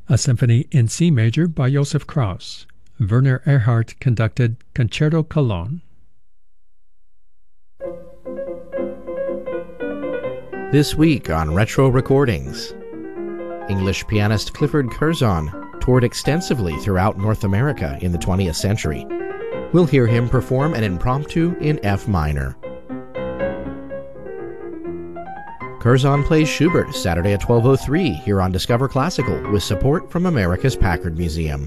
A symphony in C major by Joseph Krauss. Werner Erhardt conducted Concerto Cologne. This week on Retro Recordings, English pianist Clifford Curzon toured extensively throughout North America in the 20th century. We'll hear him perform an impromptu in F minor. Curzon plays Schubert Saturday at 12:03 here on Discover Classical with support from America's Packard Museum.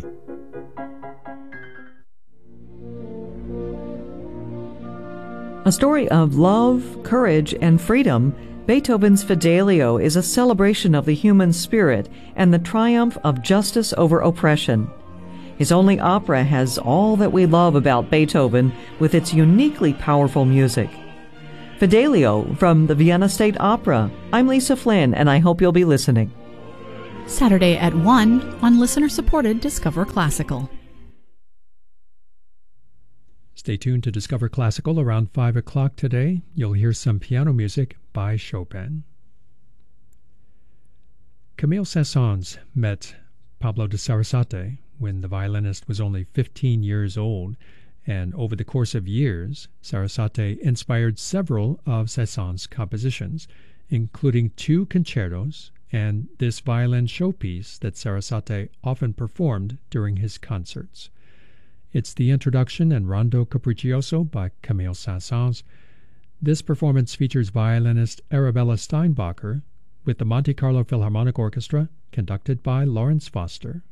A story of love, courage, and freedom, Beethoven's Fidelio is a celebration of the human spirit and the triumph of justice over oppression. His only opera has all that we love about Beethoven with its uniquely powerful music. Fidelio from the Vienna State Opera. I'm Lisa Flynn, and I hope you'll be listening. Saturday at 1 on listener-supported Discover Classical. Stay tuned to Discover Classical around 5 o'clock today. You'll hear some piano music by Chopin. Camille Saint-Saëns met Pablo de Sarasate when the violinist was only 15 years old, and over the course of years, Sarasate inspired several of Saint-Saëns' compositions, including 2 concertos and this violin showpiece that Sarasate often performed during his concerts. It's the introduction and Rondo Capriccioso by Camille Saint-Saëns. This performance features violinist Arabella Steinbacher with the Monte Carlo Philharmonic Orchestra, conducted by Lawrence Foster.